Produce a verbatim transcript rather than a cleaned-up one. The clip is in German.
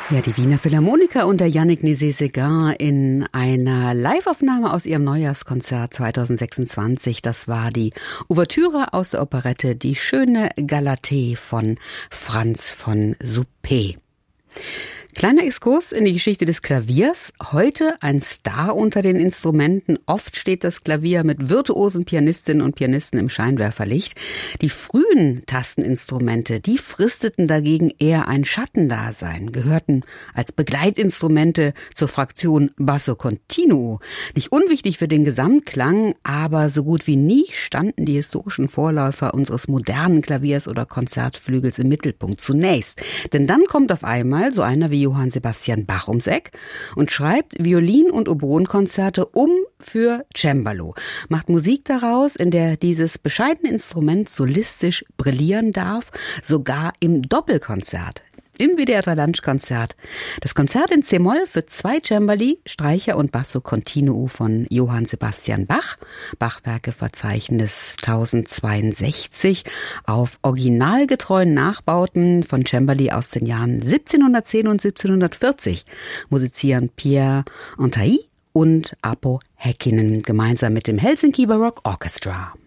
Ja, die Wiener Philharmoniker unter Yannick Nézet-Séguin in einer Liveaufnahme aus ihrem Neujahrskonzert zweitausendsechsundzwanzig. Das war die Ouvertüre aus der Operette Die schöne Galatee von Franz von Suppé. Kleiner Exkurs in die Geschichte des Klaviers. Heute ein Star unter den Instrumenten. Oft steht das Klavier mit virtuosen Pianistinnen und Pianisten im Scheinwerferlicht. Die frühen Tasteninstrumente, die fristeten dagegen eher ein Schattendasein, gehörten als Begleitinstrumente zur Fraktion Basso Continuo. Nicht unwichtig für den Gesamtklang, aber so gut wie nie standen die historischen Vorläufer unseres modernen Klaviers oder Konzertflügels im Mittelpunkt. Zunächst. Denn dann kommt auf einmal so einer wie Johann Sebastian Bach ums Eck und schreibt Violin- und Oboenkonzerte um für Cembalo, macht Musik daraus, in der dieses bescheidene Instrument solistisch brillieren darf, sogar im Doppelkonzert. Im W D R drei Lunch-Konzert. Das Konzert in C-Moll für zwei Cembali, Streicher und Basso Continuo von Johann Sebastian Bach. Bachwerkeverzeichnis tausendzweiundsechzig auf originalgetreuen Nachbauten von Cembali aus den Jahren siebzehnhundertzehn und siebzehnhundertvierzig musizieren Pierre Antailly und Apo Häkkinen gemeinsam mit dem Helsinki Baroque Orchestra.